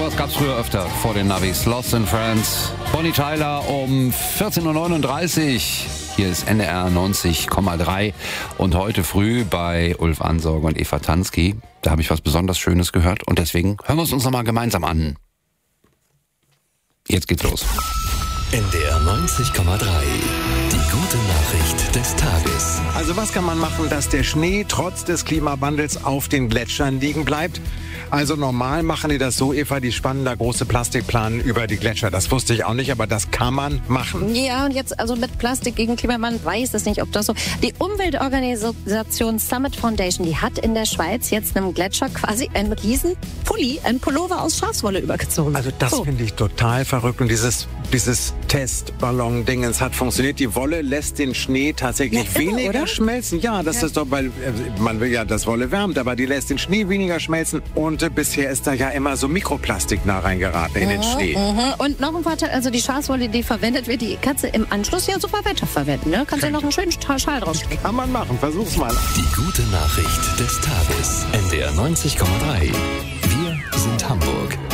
das gab's früher öfter vor den Navis. Lost in France. Bonnie Tyler um 14.39 Uhr. Hier ist NDR 90,3. Und heute früh bei Ulf Ansorge und Eva Tansky. Da habe ich was besonders Schönes gehört. Und deswegen hören wir es uns nochmal gemeinsam an. Jetzt geht's los. NDR 90,3. Die gute Nachricht des Tages. Also was kann man machen, dass der Schnee trotz des Klimawandels auf den Gletschern liegen bleibt? Also normal machen die das so, Eva, die spannen da große Plastikplanen über die Gletscher. Das wusste ich auch nicht, aber das kann man machen. Ja, und jetzt also mit Plastik gegen Klimawandel weiß es nicht, ob das so. Die Umweltorganisation Summit Foundation, die hat in der Schweiz jetzt einem Gletscher quasi einen riesen Pulli, einen Pullover aus Schafswolle übergezogen. Also das finde ich total verrückt. Und dieses Testballon-Dingens hat funktioniert. Die Wolle lässt den Schnee tatsächlich weniger schmelzen. Ja, das ist doch, weil man will ja, dass Wolle wärmt, aber die lässt den Schnee weniger schmelzen. Und bisher ist da ja immer so Mikroplastik nah reingeraten in den Schnee. Und noch ein Vorteil, also die Schafswolle, die verwendet wird, die kannst du im Anschluss ja super weiterverwenden. Ne? Kannst du noch einen schönen Schal draus stricken. Kann man machen, versuch's mal. Die gute Nachricht des Tages. NDR 90,3. Wir sind Hamburg.